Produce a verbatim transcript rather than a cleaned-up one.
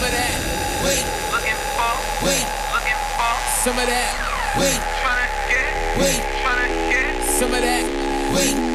of that. Wait, looking for, wait, looking for, some of that. Wait, tryna get, wait, tryna get, some of that. Wait.